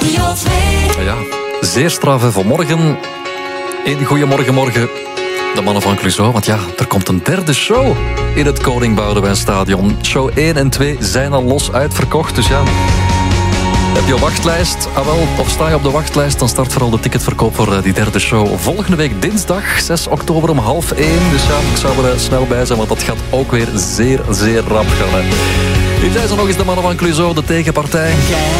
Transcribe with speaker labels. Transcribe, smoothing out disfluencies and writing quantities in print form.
Speaker 1: Radio 2.
Speaker 2: Ja, zeer straf vanmorgen. Goeiemorgen. De mannen van Clouseau, want ja, er komt een derde show in het Koning Boudewijnstadion. Show 1 en 2 zijn al los uitverkocht, dus ja. Heb je een wachtlijst? Of sta je op de wachtlijst, dan start vooral de ticketverkoop voor die derde show. Volgende week dinsdag, 6 oktober om 12:30. Dus ja, ik zou er snel bij zijn, want dat gaat ook weer zeer, zeer rap gaan. Hier zijn ze nog eens, de mannen van Clouseau, de tegenpartij.